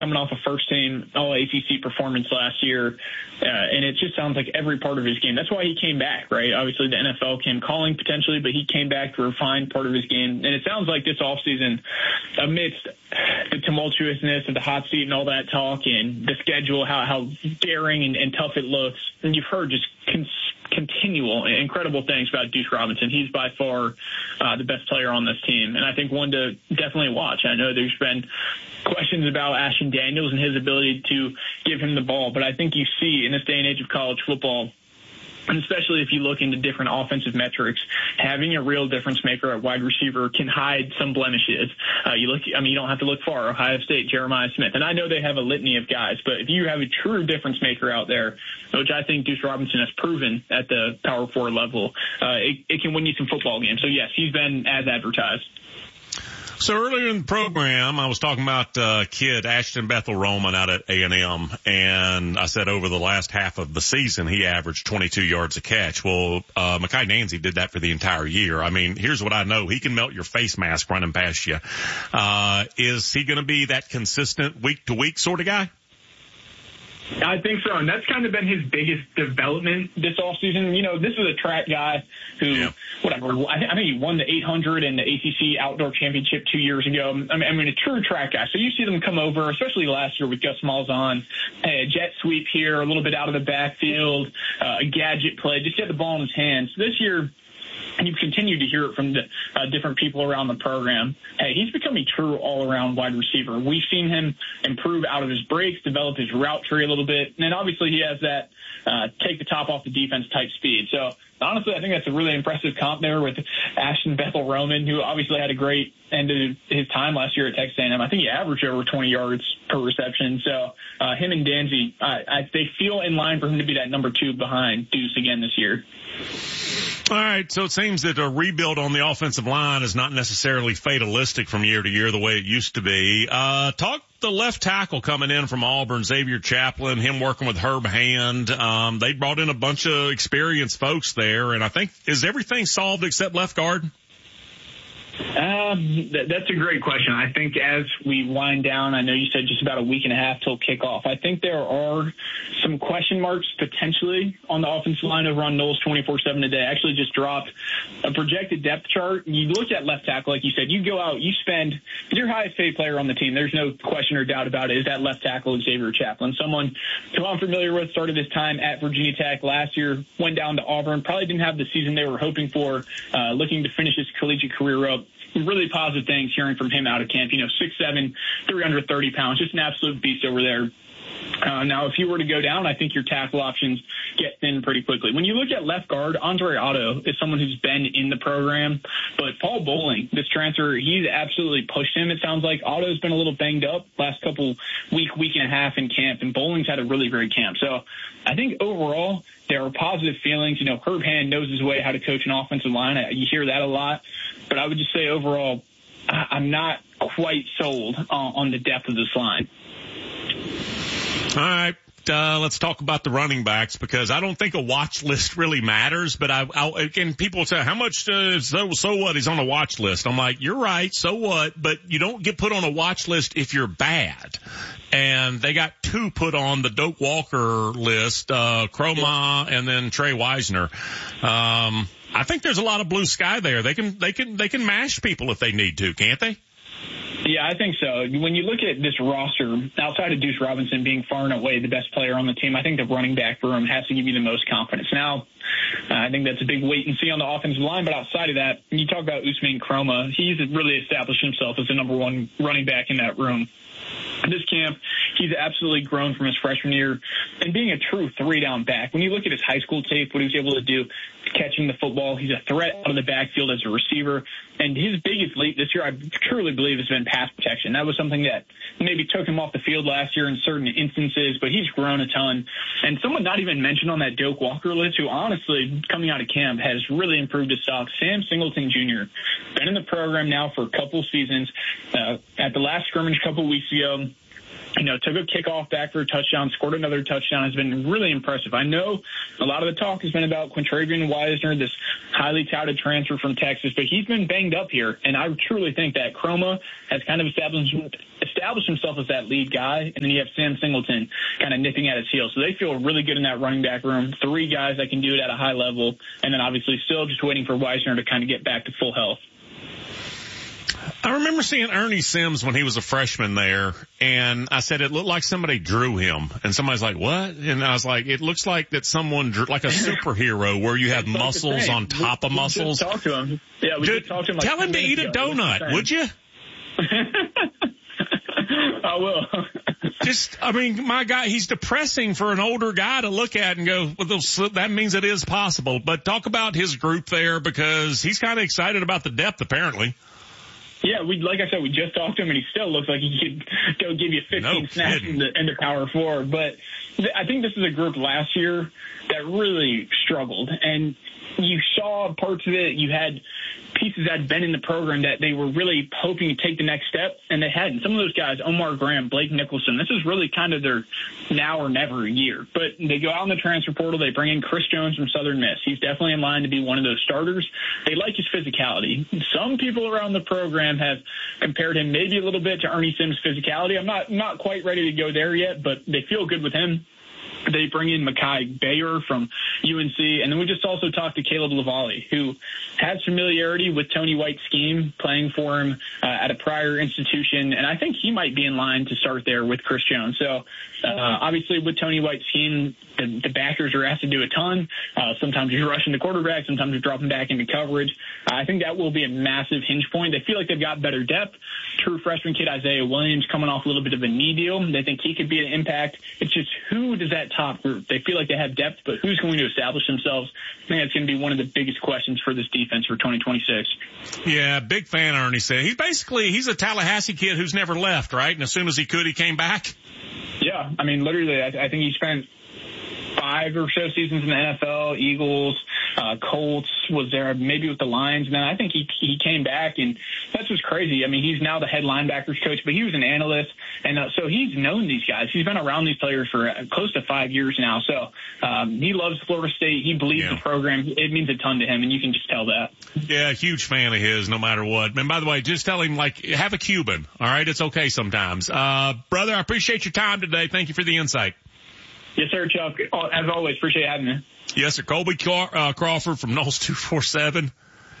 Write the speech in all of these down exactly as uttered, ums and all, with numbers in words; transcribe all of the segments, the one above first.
coming off a first-team All-A C C performance last year, uh, and it just sounds like every part of his game. That's why he came back, right? Obviously, the N F L came calling potentially, but he came back to refine part of his game. And it sounds like this offseason, amidst the tumultuousness of the hot seat and all that talk and the schedule, how, how daring and, and tough it looks, and you've heard just cons- continual incredible things about Deuce Robinson. He's by far uh, the best player on this team, and I think one to definitely watch. I know there's been questions about Ashton Daniels and his ability to give him the ball, but I think you see in this day and age of college football, and especially if you look into different offensive metrics, having a real difference maker at wide receiver can hide some blemishes. Uh, you look, I mean, you don't have to look far. Ohio State, Jeremiah Smith, and I know they have a litany of guys, but if you have a true difference maker out there, which I think Deuce Robinson has proven at the Power Four level, uh, it, it can win you some football games. So yes, he's been as advertised. So earlier in the program, I was talking about uh kid Ashton Bethel Roman out at A and M, and I said over the last half of the season he averaged twenty-two yards a catch. Well, uh Mekhi Nancy did that for the entire year. I mean, here's what I know: he can melt your face mask running past you. Uh is he going to be that consistent week to week sort of guy? I think so, and that's kind of been his biggest development this offseason. You know, this is a track guy who, yeah. whatever, I, th- I think he won the eight hundred and the A C C Outdoor Championship two years ago. I mean, I mean, a true track guy. So you see them come over, especially last year with Gus Malzahn, a jet sweep here, a little bit out of the backfield, uh, a gadget play, just get the ball in his hands. This year, and you've continued to hear it from the, uh, different people around the program. Hey, he's become a true all-around wide receiver. We've seen him improve out of his breaks, develop his route tree a little bit, and then obviously he has that uh, take the top off the defense type speed. So honestly, I think that's a really impressive comp there with Ashton Bethel Roman, who obviously had a great end of his time last year at Texas A and M. I think he averaged over twenty yards per reception. So uh, him and Danzy, I, I, they feel in line for him to be that number two behind Deuce again this year. All right, so it seems that a rebuild on the offensive line is not necessarily fatalistic from year to year the way it used to be. Uh, talk the left tackle coming in from Auburn, Xavier Chaplin, him working with Herb Hand. Um, they brought in a bunch of experienced folks there, and I think, is everything solved except left guard? Um, th- that's a great question. I think as we wind down, I know you said just about a week and a half till kickoff. I think there are some question marks potentially on the offensive line over on Knowles twenty-four seven today. I actually just dropped a projected depth chart. You look at left tackle, like you said, you go out, you spend, your highest paid player on the team, there's no question or doubt about it, is that left tackle Xavier Chaplin. Someone who I'm familiar with, started his time at Virginia Tech last year, went down to Auburn, probably didn't have the season they were hoping for, uh, looking to finish his collegiate career up. Really positive things hearing from him out of camp. You know, six seven, three hundred thirty pounds, just an absolute beast over there. Uh, now, if you were to go down, I think your tackle options get thin pretty quickly. When you look at left guard, Andre Otto is someone who's been in the program, but Paul Bowling, this transfer, he's absolutely pushed him. It sounds like Otto's been a little banged up last couple week, week and a half in camp, and Bowling's had a really great camp. So I think overall there are positive feelings. You know, Herb Hand knows his way how to coach an offensive line. You hear that a lot, but I would just say overall, I'm not quite sold on, on the depth of this line. All right. Uh, let's talk about the running backs, because I don't think a watch list really matters, but I, I again, people say, how much, uh, so, so what? He's on a watch list. I'm like, you're right. So what? But you don't get put on a watch list if you're bad. And they got two put on the Doak Walker list, uh, Croma and then Trey Wisner. Um, I think there's a lot of blue sky there. They can, they can, they can mash people if they need to, can't they? Yeah, I think so. When you look at this roster, outside of Deuce Robinson being far and away the best player on the team, I think the running back room has to give you the most confidence. Now, uh, I think that's a big wait and see on the offensive line, but outside of that, when you talk about Usman Croma, he's really established himself as the number one running back in that room. This camp, he's absolutely grown from his freshman year and being a true three-down back. When you look at his high school tape, what he was able to do catching the football, he's a threat out of the backfield as a receiver. And his biggest leap this year, I truly believe, has been pass protection. That was something that maybe took him off the field last year in certain instances, but he's grown a ton. And someone not even mentioned on that Doak Walker list, who honestly, coming out of camp, has really improved his stock, Sam Singleton Junior Been in the program now for a couple seasons. Uh, at the last scrimmage a couple weeks ago, You know, took a kickoff back for a touchdown, scored another touchdown, has been really impressive. I know a lot of the talk has been about Quintravian Wisner, this highly touted transfer from Texas, but he's been banged up here. And I truly think that Chroma has kind of established, established himself as that lead guy. And then you have Sam Singleton kind of nipping at his heels. So they feel really good in that running back room. Three guys that can do it at a high level. And then obviously still just waiting for Wisner to kind of get back to full health. I remember seeing Ernie Sims when he was a freshman there, and I said it looked like somebody drew him. And somebody's like, what? And I was like, it looks like that someone drew, like a superhero where you have it's muscles like on top we, of we muscles. Just talk to him. Yeah, we Dude, just talked to him. Like tell him to eat a donut, would you? I will. Just, I mean, my guy, he's depressing for an older guy to look at and go, well, that means it is possible. But talk about his group there, because he's kind of excited about the depth, apparently. Yeah, we like I said, we just talked to him, and he still looks like he could go give you fifteen no snaps in the, in the Power Four. But th- I think this is a group last year that really struggled, and you saw parts of it. You had pieces that had been in the program that they were really hoping to take the next step, and they hadn't. Some of those guys, Omar Graham, Blake Nicholson, this is really kind of their now or never year. But they go out in the transfer portal. They bring in Chris Jones from Southern Miss. He's definitely in line to be one of those starters. They like his physicality. Some people around the program have compared him maybe a little bit to Ernie Sims' physicality. I'm not not quite ready to go there yet, but they feel good with him. They bring in Mekhi Bayer from U N C. And then we just also talked to Caleb Lavallee, who has familiarity with Tony White's scheme, playing for him uh, at a prior institution. And I think he might be in line to start there with Chris Jones. So uh, obviously with Tony White's scheme, the, the backers are asked to do a ton. Uh, sometimes you're rushing the quarterback. Sometimes you're dropping back into coverage. Uh, I think that will be a massive hinge point. They feel like they've got better depth. True freshman kid Isaiah Williams coming off a little bit of a knee deal. They think he could be an impact. It's just who does that top group? They feel like they have depth, but who's going to establish themselves? I think that's going to be one of the biggest questions for this defense for twenty twenty-six. Yeah, big fan, Ernie said. He's basically, he's a Tallahassee kid who's never left, right? And as soon as he could, he came back? Yeah, I mean, literally, I, I think he spent five or so seasons in the N F L, Eagles, uh, Colts, was there maybe with the Lions. And then I think he he came back, and that's what's crazy. I mean, he's now the head linebackers coach, but he was an analyst. And uh, so he's known these guys. He's been around these players for uh, close to five years now. So um, he loves Florida State. He believes yeah. the program. It means a ton to him, and you can just tell that. Yeah, huge fan of his no matter what. And by the way, just tell him, like, have a Cuban. All right? It's okay sometimes. Uh, brother, I appreciate your time today. Thank you for the insight. Yes, sir, Chuck. As always, appreciate having me. Yes, sir. Colby uh, Crawford from Knowles two forty-seven.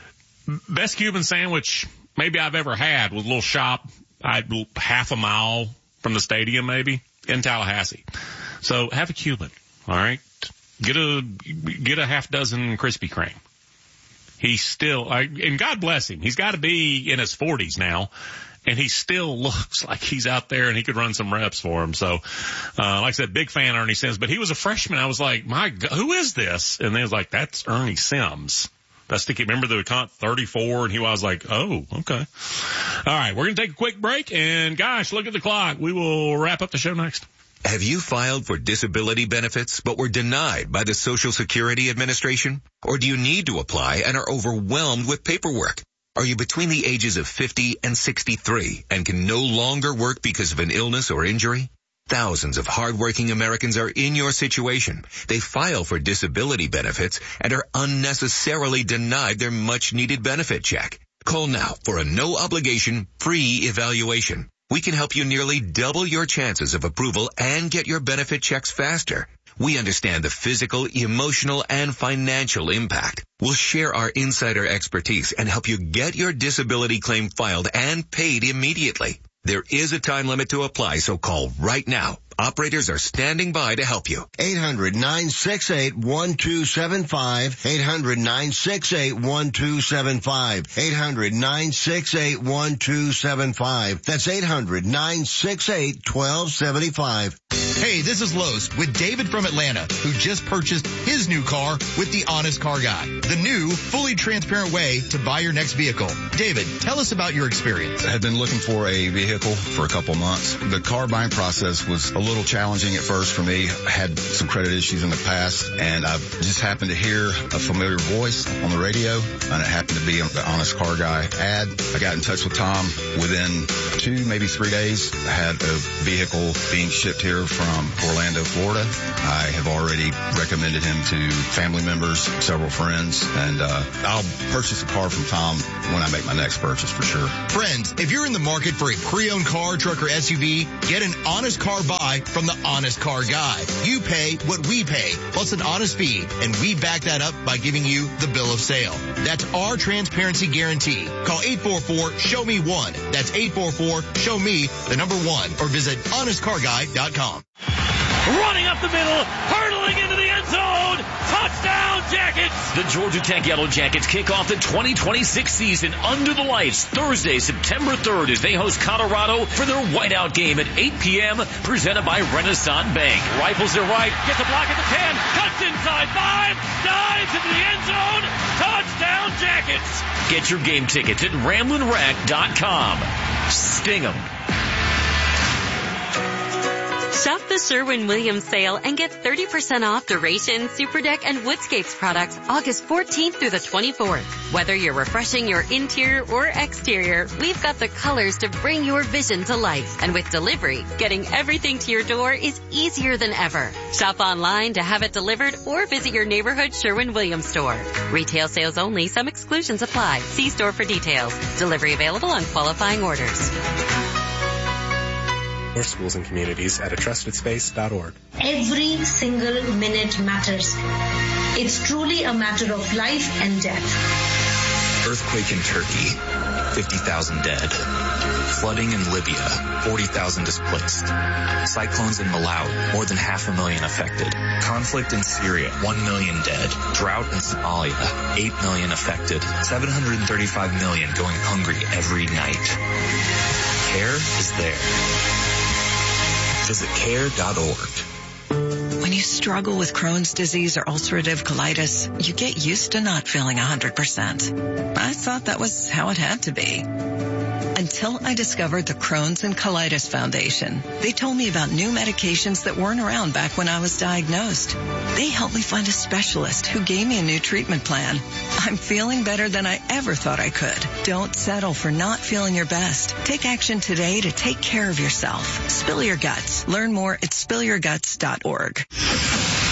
Best Cuban sandwich maybe I've ever had was a little shop I half a mile from the stadium maybe in Tallahassee. So have a Cuban, all right? Get a get a half dozen Krispy Kreme. He's still, I, and God bless him, he's got to be in his forties now. And he still looks like he's out there and he could run some reps for him. So, uh, like I said, big fan Ernie Sims, but he was a freshman. I was like, my God, who is this? And they was like, that's Ernie Sims. That's the kid. Remember the count thirty-four? And he was like, oh, okay. All right. We're going to take a quick break. And gosh, look at the clock. We will wrap up the show next. Have you filed for disability benefits but were denied by the Social Security Administration? Or do you need to apply and are overwhelmed with paperwork? Are you between the ages of fifty and sixty-three and can no longer work because of an illness or injury? Thousands of hardworking Americans are in your situation. They file for disability benefits and are unnecessarily denied their much-needed benefit check. Call now for a no-obligation, free evaluation. We can help you nearly double your chances of approval and get your benefit checks faster. We understand the physical, emotional, and financial impact. We'll share our insider expertise and help you get your disability claim filed and paid immediately. There is a time limit to apply, so call right now. Operators are standing by to help you. eight hundred, nine six eight, one two seven five. eight hundred, nine six eight, one two seven five. eight hundred, nine six eight, one two seven five. That's eight hundred, nine six eight, one two seven five. Hey, this is Los with David from Atlanta, who just purchased his new car with the Honest Car Guy. The new, fully transparent way to buy your next vehicle. David, tell us about your experience. I had been looking for a vehicle for a couple months. The car buying process was a little challenging at first for me. I had some credit issues in the past, and I just happened to hear a familiar voice on the radio, and it happened to be the Honest Car Guy ad. I got in touch with Tom. Within two, maybe three days, I had a vehicle being shipped here from Orlando, Florida. I have already recommended him to family members, several friends, and uh, I'll purchase a car from Tom when I make my next purchase for sure. Friends, if you're in the market for a pre-owned car, truck, or S U V, get an honest car buy from the Honest Car Guy. You pay what we pay, plus an honest fee, and we back that up by giving you the bill of sale. That's our transparency guarantee. Call eight four four, show me one. That's eight four four, show me the number one, or visit honest car guy dot com. Running up the middle, hurtling into the end zone. Touchdown, Jackets! The Georgia Tech Yellow Jackets kick off the twenty twenty-six season under the lights Thursday, September third, as they host Colorado for their whiteout game at eight p.m. presented by Renaissance Bank. Rifles it right, gets a block at the ten, cuts inside five, dives into the end zone. Touchdown, Jackets! Get your game tickets at ramblin rack dot com. Sting 'em. Shop the Sherwin-Williams sale and get thirty percent off Duration, Superdeck, and Woodscapes products August fourteenth through the twenty-fourth. Whether you're refreshing your interior or exterior, we've got the colors to bring your vision to life. And with delivery, getting everything to your door is easier than ever. Shop online to have it delivered or visit your neighborhood Sherwin-Williams store. Retail sales only. Some exclusions apply. See store for details. Delivery available on qualifying orders. More schools and communities at a trusted space dot org. Every single minute matters. It's truly a matter of life and death. Earthquake in Turkey, fifty thousand dead. Flooding in Libya, forty thousand displaced. Cyclones in Malawi, more than half a million affected. Conflict in Syria, one million dead. Drought in Somalia, eight million affected. seven hundred thirty-five million going hungry every night. Care is there. Visit care dot org. When you struggle with Crohn's disease or ulcerative colitis, you get used to not feeling one hundred percent. I thought that was how it had to be. Until I discovered the Crohn's and Colitis Foundation. They told me about new medications that weren't around back when I was diagnosed. They helped me find a specialist who gave me a new treatment plan. I'm feeling better than I ever thought I could. Don't settle for not feeling your best. Take action today to take care of yourself. Spill your guts. Learn more at spill your guts dot org.